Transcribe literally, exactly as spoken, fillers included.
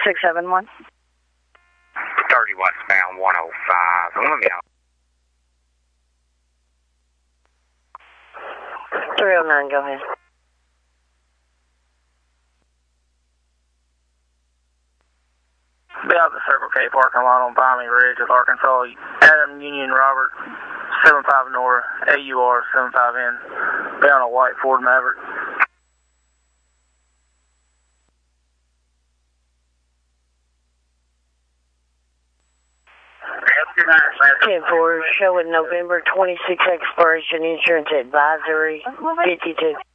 six seven one. thirty westbound one oh five. Let me out. three oh nine, go ahead. Be out the Circle K parking lot on Piney Ridge with Arkansas. Adam Union Robert, seven five Nora, A U R seven five N. Be on a white Ford Maverick. ten four, showing November twenty-sixth expiration insurance advisory fifty-two.